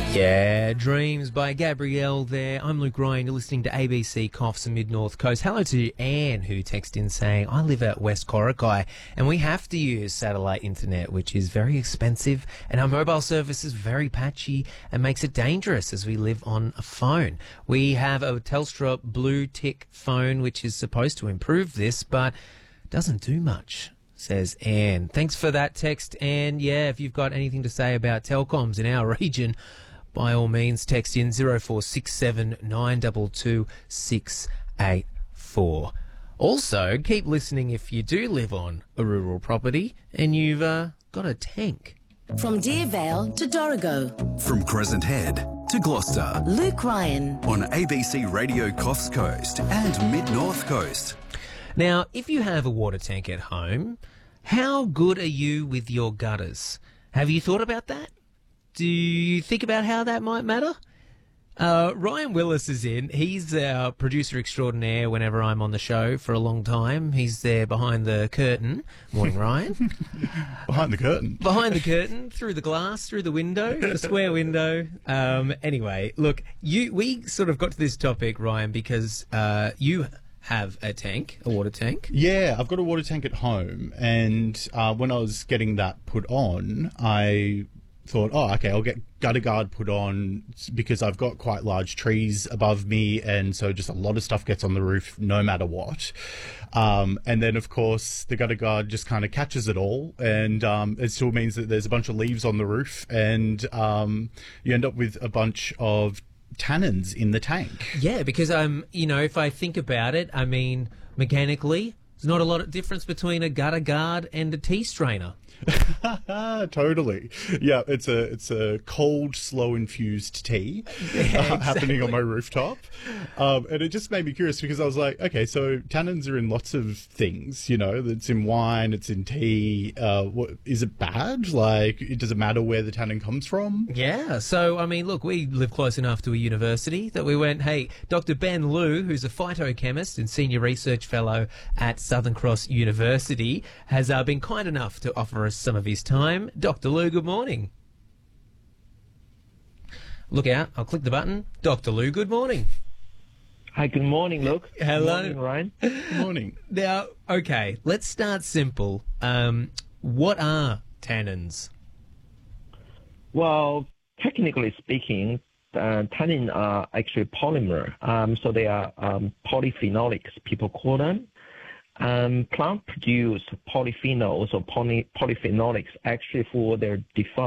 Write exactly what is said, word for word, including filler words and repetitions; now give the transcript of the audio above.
Yeah, Dreams by Gabrielle there. I'm Luke Ryan. You're listening to A B C Coughs and Mid-North Coast. Hello to Anne, who texted in saying, I live at West Corokai and we have to use satellite internet, which is very expensive, and our mobile service is very patchy and makes it dangerous as we live on a phone. We have a Telstra Blue Tick phone, which is supposed to improve this, but doesn't do much, says Anne. Thanks for that text, Anne. Yeah, if you've got anything to say about telecoms in our region, by all means, text in zero four six seven nine two two six eight four. Also, keep listening if you do live on a rural property and you've uh, got a tank. From Deervale to Dorrigo. From Crescent Head to Gloucester. Luke Ryan. On A B C Radio Coffs Coast and Mid-North Coast. Now, if you have a water tank at home, how good are you with your gutters? Have you thought about that? Do you think about how that might matter? Uh, Ryan Willis is in. He's our producer extraordinaire whenever I'm on the show for a long time. He's there behind the curtain. Morning, Ryan. Behind the curtain. Behind the curtain, through the glass, through the window, the square window. Um, anyway, look, you we sort of got to this topic, Ryan, because uh, you have a tank, a water tank. Yeah, I've got a water tank at home, and uh, when I was getting that put on, I thought, oh, okay, I'll get gutter guard put on because I've got quite large trees above me, and so just a lot of stuff gets on the roof no matter what. Um, and then, of course, the gutter guard just kind of catches it all, and um, it still means that there's a bunch of leaves on the roof, and um, you end up with a bunch of tannins in the tank. Yeah, because, um, you know, if I think about it, I mean, mechanically, there's not a lot of difference between a gutter guard and a tea strainer. Totally. Yeah, it's a it's a cold, slow infused tea Yeah, uh, exactly. happening on my rooftop. Um, and it just made me curious because I was like, okay, so tannins are in lots of things, you know, it's in wine, it's in tea. Uh, what, is it bad? Like, it, does it matter where the tannin comes from? Yeah, so, I mean, look, we live close enough to a university that we went, hey, Doctor Ben Liu, who's a phytochemist and senior research fellow at Southern Cross University, has uh, been kind enough to offer us some of his time. Doctor Liu, good morning. Look out, I'll click the button. Doctor Liu, good morning. Hi, good morning, Luke. Hello. Good morning, Ryan. Good morning. Now, okay, let's start simple. Um, what are tannins? Well, technically speaking, uh, tannin are actually polymer. Um, so they are um, polyphenolics, people call them. Um, plant produce polyphenols or poly, polyphenolics actually for their defined